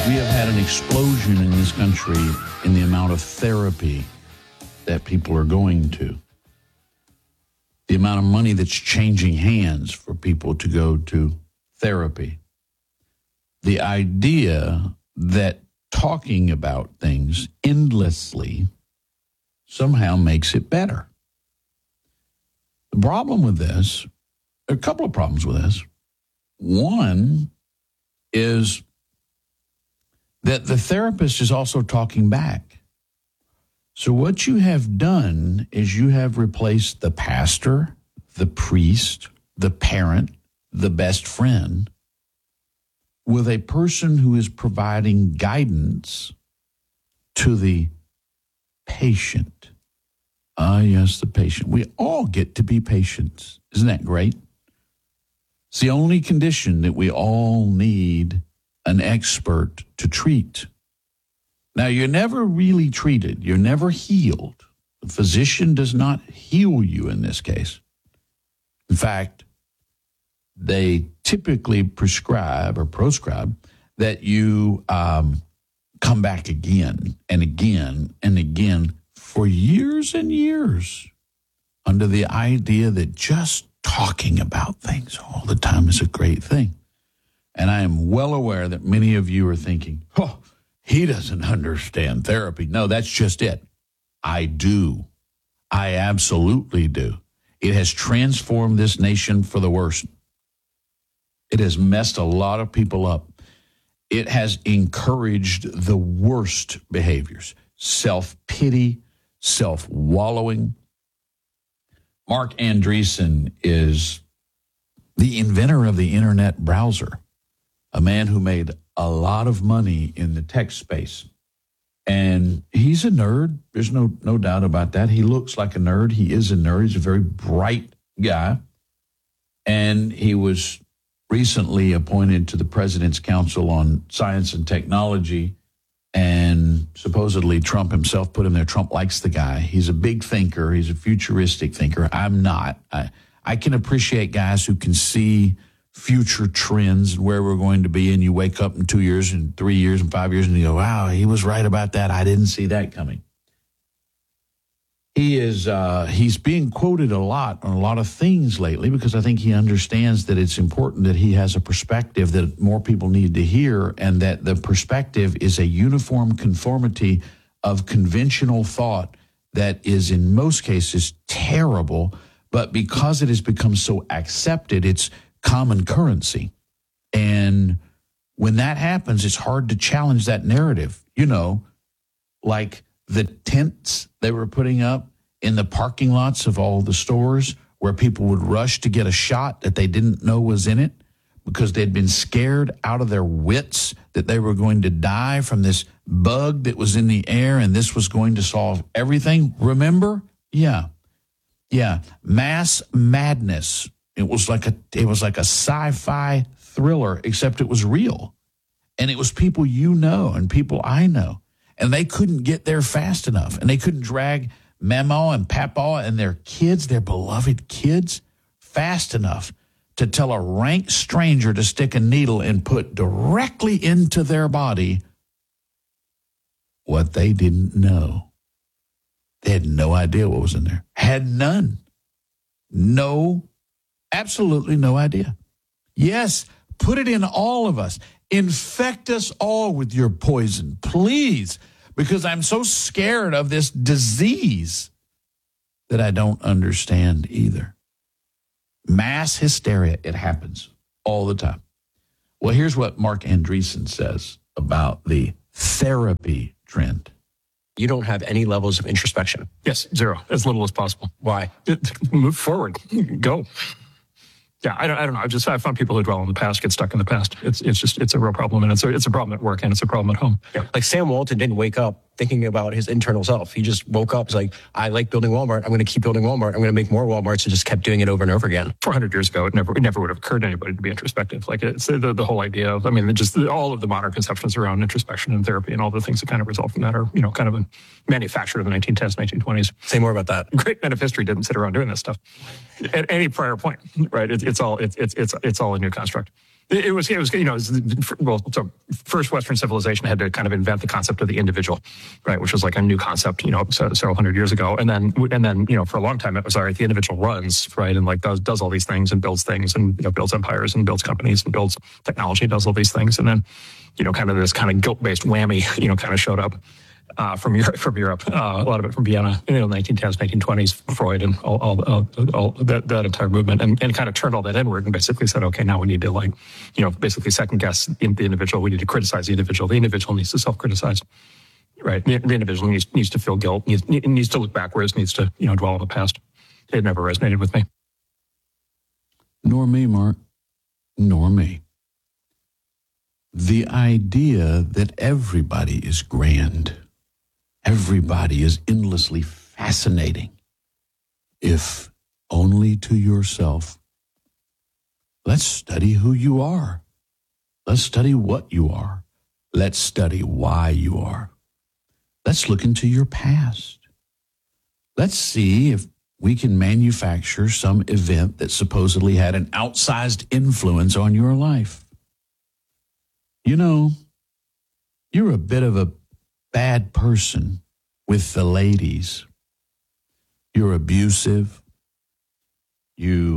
We have had an explosion in this country in the amount of therapy that people are going to. The amount of money that's changing hands for people to go to therapy. The idea that talking about things endlessly somehow makes it better. The problem with this, there are a couple of problems with this. One is that the therapist is also talking back. So what you have done is you have replaced the pastor, the priest, the parent, the best friend with a person who is providing guidance to the patient. Ah, yes, the patient. We all get to be patients. Isn't that great? It's the only condition that we all need an expert to treat. Now, you're never really treated. You're never healed. The physician does not heal you in this case. In fact, they typically prescribe that you come back again and again and again for years and years under the idea that just talking about things all the time is a great thing. And I am well aware that many of you are thinking, oh, he doesn't understand therapy. No, that's just it. I do. I absolutely do. It has transformed this nation for the worse. It has messed a lot of people up. It has encouraged the worst behaviors, self-pity, self-wallowing. Marc Andreessen is the inventor of the internet browser, a man who made a lot of money in the tech space. And he's a nerd. There's no doubt about that. He looks like a nerd. He is a nerd. He's a very bright guy. And he was recently appointed to the President's Council on Science and Technology. And supposedly Trump himself put him there. Trump likes the guy. He's a big thinker. He's a futuristic thinker. I'm not. I can appreciate guys who can see future trends and where we're going to be, and you wake up in 2 years and 3 years and 5 years and you go, wow, he was right about that. I didn't see that coming. He's being quoted a lot on a lot of things lately because I think he understands that it's important that he has a perspective that more people need to hear, and that the perspective is a uniform conformity of conventional thought that is in most cases terrible, but because it has become so accepted, it's common currency. And when that happens, it's hard to challenge that narrative. You know, like the tents they were putting up in the parking lots of all the stores where people would rush to get a shot that they didn't know was in it because they'd been scared out of their wits that they were going to die from this bug that was in the air and this was going to solve everything. Remember? Yeah. Mass madness. It was like a sci-fi thriller, except it was real. And it was people you know and people I know. And they couldn't get there fast enough. And they couldn't drag Mama and Papa and their kids, their beloved kids, fast enough to tell a rank stranger to stick a needle and put directly into their body what they didn't know. They had no idea what was in there. Had none. Absolutely no idea. Yes, put it in all of us. Infect us all with your poison, please, because I'm so scared of this disease that I don't understand either. Mass hysteria, it happens all the time. Well, here's what Marc Andreessen says about the therapy trend. You don't have any levels of introspection. Yes, zero, as little as possible. Why? Move forward, go. Yeah, I don't know. I found people who dwell on the past get stuck in the past. It's a real problem, and it's a problem at work, and it's a problem at home. Yeah. Like Sam Walton didn't wake up thinking about his internal self. He just woke up. He's like, I like building Walmart. I'm going to keep building Walmart. I'm going to make more Walmarts, and just kept doing it over and over again. 400 years ago, it never would have occurred to anybody to be introspective. Like it's the whole idea of, all of the modern conceptions around introspection and therapy and all the things that kind of result from that are, kind of manufactured in the 1910s, 1920s. Say more about that. Great men of history didn't sit around doing this stuff at any prior point, right? It's all a new construct. It was, so first Western civilization had to kind of invent the concept of the individual, right? Which was like a new concept, several hundred years ago. And then, for a long time, it was, all right, the individual runs, right? And like does all these things and builds things and, builds empires and builds companies and builds technology, does all these things. And then, kind of this kind of guilt-based whammy, kind of showed up. From Europe, a lot of it from Vienna, 1910s, 1920s, Freud, and all that entire movement, and kind of turned all that inward and basically said, okay, now we need to basically second guess the individual. We need to criticize the individual. The individual needs to self-criticize, right? The individual needs to feel guilt, needs to look backwards, needs to dwell on the past. It never resonated with me. Nor me, Mark. Nor me. The idea that everybody is grand. Everybody is endlessly fascinating, if only to yourself. Let's study who you are. Let's study what you are. Let's study why you are. Let's look into your past. Let's see if we can manufacture some event that supposedly had an outsized influence on your life. You're a bit of a bad person with the ladies. You're abusive. You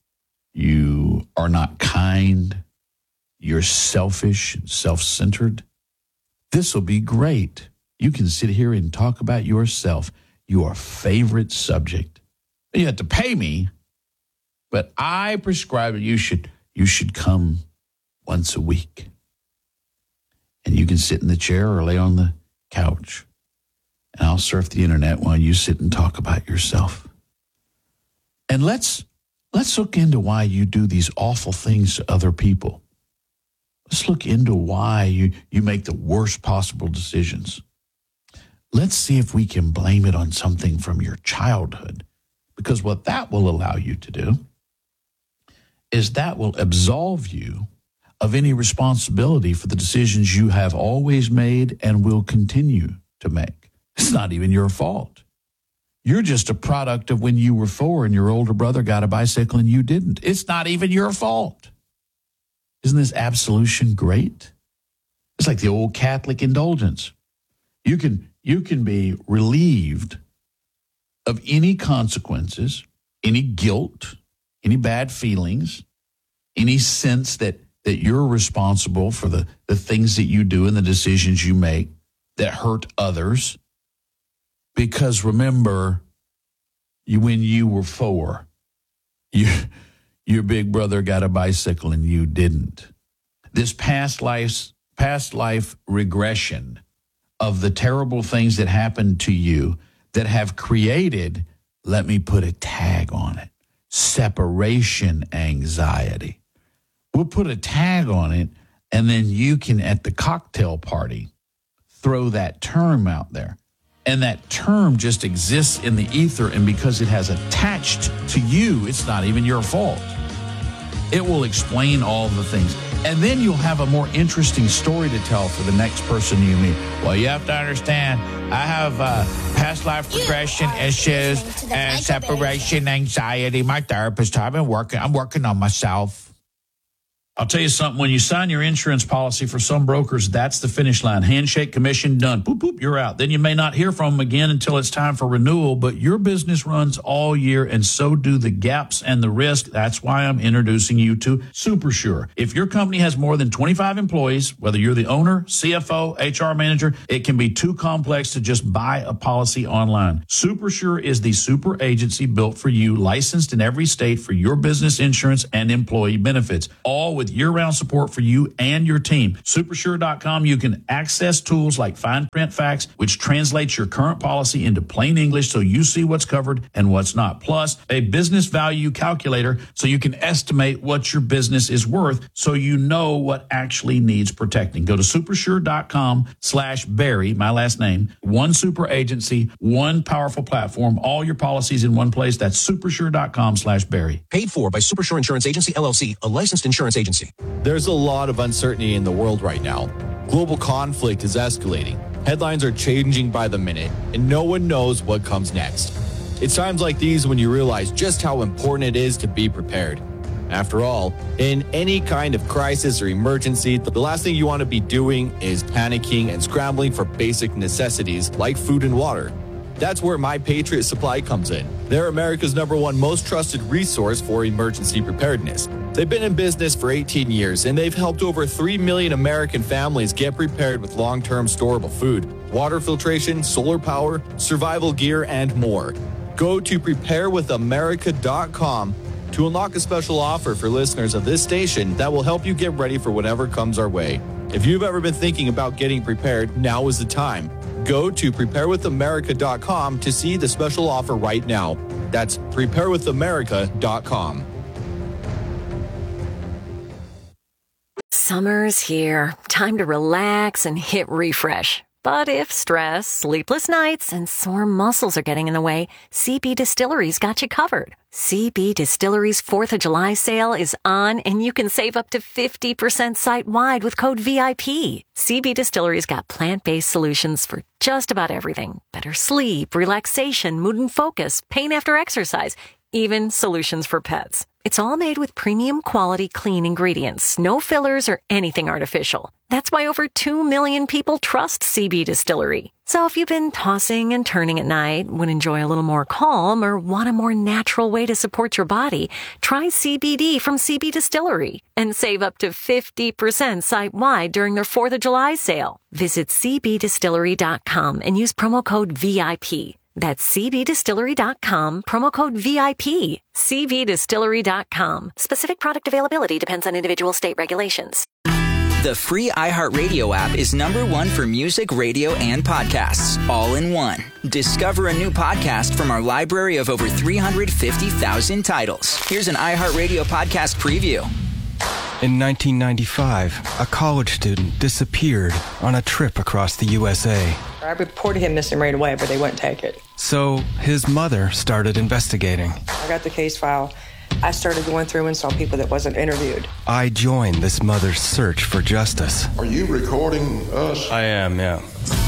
are not kind. You're selfish and self-centered. This will be great. You can sit here and talk about yourself, your favorite subject. You have to pay me, but I prescribe that you should come once a week. And you can sit in the chair or lay on the couch. And I'll surf the internet while you sit and talk about yourself. And let's look into why you do these awful things to other people. Let's look into why you make the worst possible decisions. Let's see if we can blame it on something from your childhood. Because what that will allow you to do is that will absolve you of any responsibility for the decisions you have always made and will continue to make. It's not even your fault. You're just a product of when you were 4 and your older brother got a bicycle and you didn't. It's not even your fault. Isn't this absolution great? It's like the old Catholic indulgence. You can be relieved of any consequences, any guilt, any bad feelings, any sense that you're responsible for the things that you do and the decisions you make that hurt others. Because remember, when you were 4, your big brother got a bicycle and you didn't. This past life regression of the terrible things that happened to you that have created, let me put a tag on it, separation anxiety. We'll put a tag on it, and then you can, at the cocktail party, throw that term out there. And that term just exists in the ether, and because it has attached to you, it's not even your fault. It will explain all the things. And then you'll have a more interesting story to tell for the next person you meet. Well, you have to understand, I have past life regression issues and separation anxiety. My therapist, I'm working on myself. I'll tell you something, when you sign your insurance policy for some brokers, that's the finish line. Handshake, commission, done. Boop, boop, you're out. Then you may not hear from them again until it's time for renewal, but your business runs all year, and so do the gaps and the risk. That's why I'm introducing you to SuperSure. If your company has more than 25 employees, whether you're the owner, CFO, HR manager, it can be too complex to just buy a policy online. SuperSure is the super agency built for you, licensed in every state for your business insurance and employee benefits, all with year-round support for you and your team. Supersure.com, you can access tools like Fine Print Facts, which translates your current policy into plain English so you see what's covered and what's not. Plus, a business value calculator so you can estimate what your business is worth so you know what actually needs protecting. Go to supersure.com/Barry, my last name, one super agency, one powerful platform, all your policies in one place. That's supersure.com/Barry. Paid for by Supersure Insurance Agency, LLC, a licensed insurance agency. There's a lot of uncertainty in the world right now. Global conflict is escalating. Headlines are changing by the minute, and no one knows what comes next. It's times like these when you realize just how important it is to be prepared. After all, in any kind of crisis or emergency, the last thing you want to be doing is panicking and scrambling for basic necessities like food and water. That's where My Patriot Supply comes in. They're America's #1 most trusted resource for emergency preparedness. They've been in business for 18 years, and they've helped over 3 million American families get prepared with long-term storable food, water filtration, solar power, survival gear, and more. Go to preparewithamerica.com to unlock a special offer for listeners of this station that will help you get ready for whatever comes our way. If you've ever been thinking about getting prepared, now is the time. Go to preparewithamerica.com to see the special offer right now. That's preparewithamerica.com. Summer's here. Time to relax and hit refresh. But if stress, sleepless nights, and sore muscles are getting in the way, CB Distillery's got you covered. CB Distillery's 4th of July sale is on, and you can save up to 50% site-wide with code VIP. CB Distillery's got plant-based solutions for just about everything. Better sleep, relaxation, mood and focus, pain after exercise, even solutions for pets. It's all made with premium quality clean ingredients, no fillers or anything artificial. That's why over 2 million people trust CB Distillery. So if you've been tossing and turning at night, would enjoy a little more calm, or want a more natural way to support your body, try CBD from CB Distillery and save up to 50% site-wide during their 4th of July sale. Visit cbdistillery.com and use promo code VIP. That's cbdistillery.com, promo code VIP. cbdistillery.com. Specific product availability depends on individual state regulations. The free iHeartRadio app is #1 for music, radio, and podcasts, all in one. Discover a new podcast from our library of over 350,000 titles. Here's an iHeartRadio podcast preview. In 1995, a college student disappeared on a trip across the USA. I reported him missing right away, but they wouldn't take it. So his mother started investigating. I got the case file. I started going through and saw people that wasn't interviewed. I joined this mother's search for justice. Are you recording us? I am, yeah.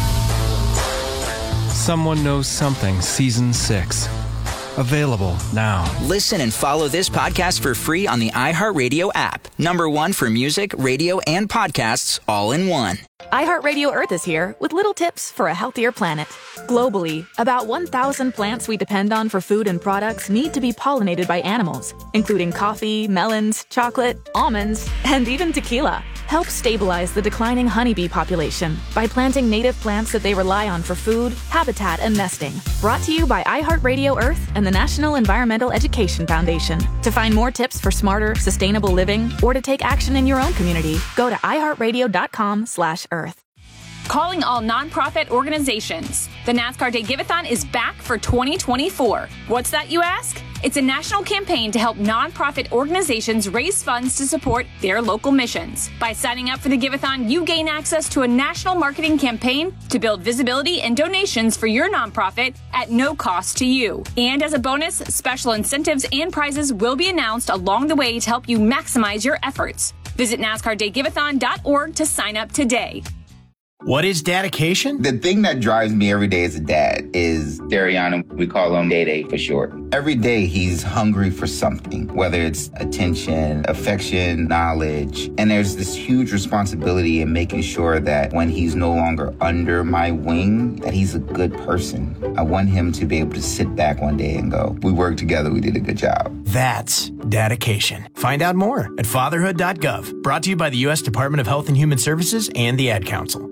Someone Knows Something, Season 6. Available now. Listen and follow this podcast for free on the iHeartRadio app. #1 for music, radio, and podcasts, all in one. iHeartRadio Earth is here with little tips for a healthier planet. Globally, about 1,000 plants we depend on for food and products need to be pollinated by animals, including coffee, melons, chocolate, almonds, and even tequila. Help stabilize the declining honeybee population by planting native plants that they rely on for food, habitat, and nesting. Brought to you by iHeartRadio Earth and the National Environmental Education Foundation. To find more tips for smarter, sustainable living, or to take action in your own community, go to iHeartRadio.com/Earth. Calling all nonprofit organizations. The NASCAR Day Give-A-thon is back for 2024. What's that, you ask? It's a national campaign to help nonprofit organizations raise funds to support their local missions. By signing up for the Give-A-thon, you gain access to a national marketing campaign to build visibility and donations for your nonprofit at no cost to you. And as a bonus, special incentives and prizes will be announced along the way to help you maximize your efforts. Visit NASCARDayGiveathon.org to sign up today. What is dedication? The thing that drives me every day as a dad is Dariana. We call him Day Day for short. Every day he's hungry for something, whether it's attention, affection, knowledge. And there's this huge responsibility in making sure that when he's no longer under my wing, that he's a good person. I want him to be able to sit back one day and go, we worked together, we did a good job. That's dedication. Find out more at fatherhood.gov. Brought to you by the U.S. Department of Health and Human Services and the Ad Council.